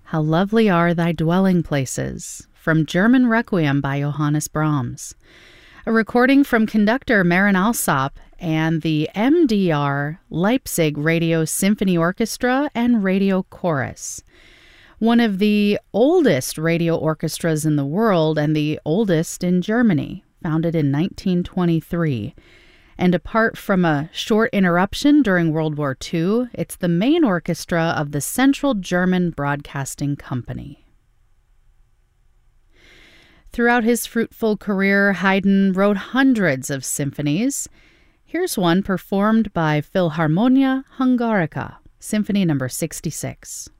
How Lovely Are Thy Dwelling Places, from German Requiem by Johannes Brahms. A recording from conductor Marin Alsop and the MDR Leipzig Radio Symphony Orchestra and Radio Chorus. One of the oldest radio orchestras in the world and the oldest in Germany, founded in 1923. And apart from a short interruption during World War II, it's the main orchestra of the Central German Broadcasting Company. Throughout his fruitful career, Haydn wrote hundreds of symphonies. Here's one performed by Philharmonia Hungarica, Symphony No. 66.